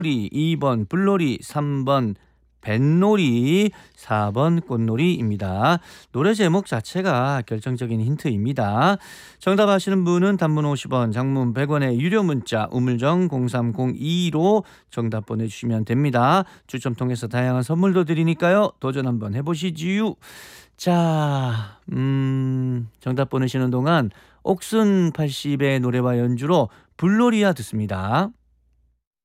2번 불놀이, 3번 뱃놀이, 4번 꽃놀이입니다. 노래 제목 자체가 결정적인 힌트입니다. 정답 아시는 분은 단문 50원, 장문 100원의 유료 문자 우물정 0302로 정답 보내주시면 됩니다. 추첨 통해서 다양한 선물도 드리니까요. 도전 한번 해보시지요. 자, 정답 보내시는 동안 옥순 80의 노래와 연주로 불놀이야 듣습니다.